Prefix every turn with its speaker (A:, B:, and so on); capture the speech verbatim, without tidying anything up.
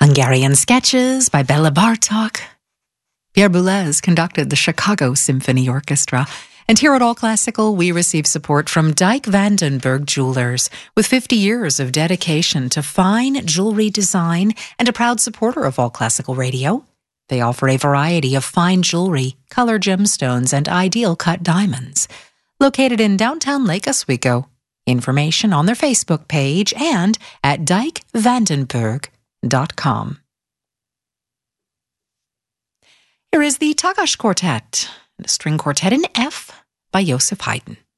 A: Hungarian Sketches by Bela Bartok. Pierre Boulez conducted the Chicago Symphony Orchestra. And here at All Classical, we receive support from Dyke Vandenberg Jewelers, with fifty years of dedication to fine jewelry design and a proud supporter of All Classical Radio. They offer a variety of fine jewelry, color gemstones, and ideal cut diamonds. Located in downtown Lake Oswego. Information on their Facebook page and at dyke vandenberg dot com. Here is the Tagas Quartet, a string quartet in F by Joseph Haydn.